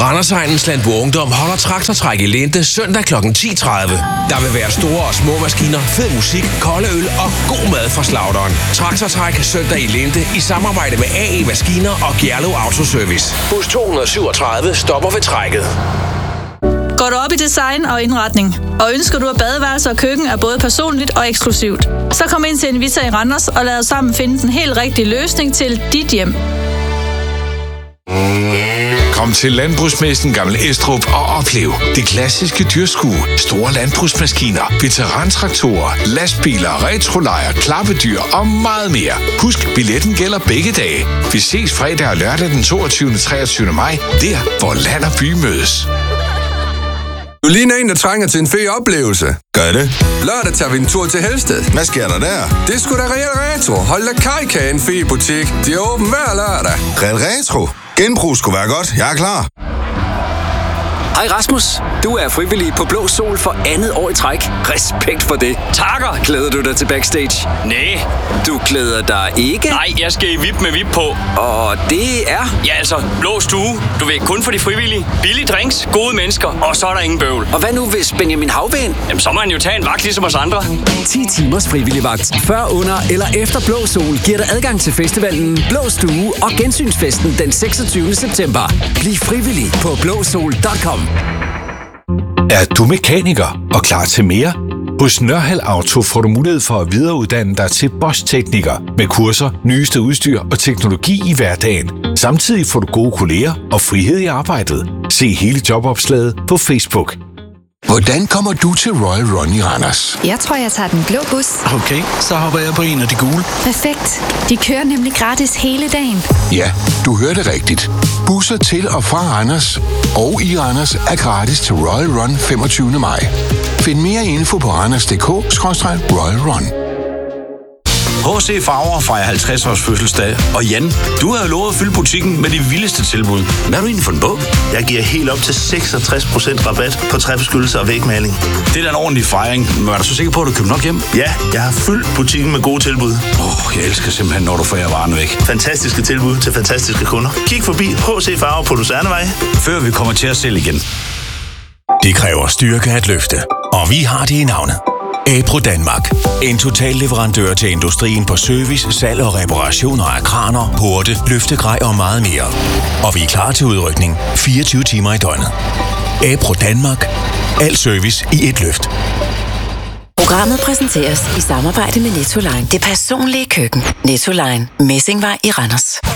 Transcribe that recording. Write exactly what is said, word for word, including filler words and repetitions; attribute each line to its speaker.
Speaker 1: Randersegnens Landbrug Ungdom holder traktortræk i Linde søndag klokken ti tredive. Der vil være store og små maskiner, fed musik, kolde øl og god mad fra slagteren. Traktortræk søndag i Linde i samarbejde med A E Maskiner og Gjerlev Autoservice. Bus to hundrede syvogtredive stopper ved trækket.
Speaker 2: Går du op i design og indretning, og ønsker du, at badeværelse og køkken er både personligt og eksklusivt, så kom ind til Invita i Randers og lad os sammen finde den helt rigtige løsning til dit hjem.
Speaker 3: Kom til Landbrugsmessen Gammel Estrup og oplev det klassiske dyrskue, store landbrugsmaskiner, veterantraktorer, lastbiler, retrolejr, klappedyr og meget mere. Husk, billetten gælder begge dage. Vi ses fredag og lørdag den toogtyvende og treogtyvende maj, der hvor land og by mødes.
Speaker 4: Du ligner en, der trænger til en fed oplevelse.
Speaker 5: Gør det?
Speaker 4: Lørdag tager vi en tur til Helsted.
Speaker 5: Hvad sker der der?
Speaker 4: Det er sgu da Real Retro. Hold da kajka, en fed butik. De er åben hver lørdag.
Speaker 5: Real Retro? Genbrug skulle være godt. Jeg er klar.
Speaker 6: Hej Rasmus. Du er frivillig på Blå Sol for andet år i træk. Respekt for det.
Speaker 7: Takker.
Speaker 6: Glæder du dig til backstage?
Speaker 7: Nej.
Speaker 6: Du glæder dig ikke?
Speaker 7: Nej, jeg skal i V I P med V I P på.
Speaker 6: Og det er?
Speaker 7: Ja, altså, blå stue. Du ved, kun for de frivillige. Billige drinks, gode mennesker, og så er der ingen bøvl.
Speaker 6: Og hvad nu, hvis Benjamin Havben?
Speaker 7: Jamen, så må han jo tage en vagt ligesom os andre.
Speaker 6: ti timers frivillig vagt. Før, under eller efter Blå Sol giver dig adgang til festivalen Blå Stue og gensynsfesten den seksogtyvende september. Bliv frivillig på blåsol punktum com.
Speaker 3: Er du mekaniker og klar til mere? Hos Nørhald Auto får du mulighed for at videreuddanne dig til Bosch-tekniker med kurser, nyeste udstyr og teknologi i hverdagen. Samtidig får du gode kolleger og frihed i arbejdet. Se hele jobopslaget på Facebook.
Speaker 8: Hvordan kommer du til Royal Run i Randers?
Speaker 9: Jeg tror, jeg tager den blå bus.
Speaker 8: Okay, så hopper jeg på en af de gule.
Speaker 9: Perfekt. De kører nemlig gratis hele dagen.
Speaker 8: Ja, du hørte rigtigt. Busser til og fra Randers og i Randers er gratis til Royal Run femogtyvende maj. Find mere info på randers punktum d k skråstreg royal run.
Speaker 10: H C Farver fejrer halvtreds års fødselsdag, og Jan, du har jo lovet at fylde butikken med de vildeste tilbud. Hvad har du egentlig fundet på?
Speaker 11: Jeg giver helt op til seksogtres procent rabat på træbeskyttelse og vægmaling.
Speaker 10: Det er da en ordentlig fejring, men er du så sikker på, at du køber nok hjem?
Speaker 11: Ja, jeg har fyldt butikken med gode tilbud.
Speaker 10: Åh, oh, jeg elsker simpelthen, når du får varerne væk.
Speaker 11: Fantastiske tilbud til fantastiske kunder. Kig forbi H C Farver på Lucernevej.
Speaker 10: Før vi kommer til at sælge igen.
Speaker 12: Det kræver styrke at løfte, og vi har det i navnet. Apro Danmark. En total leverandør til industrien på service, salg og reparationer af kraner, porte, løftegrej og meget mere. Og vi er klar til udrykning fireogtyve timer i døgnet. Apro Danmark. Al service i et løft.
Speaker 13: Programmet præsenteres i samarbejde med Nettoline. Det personlige køkken. Nettoline. Messingvej i Randers.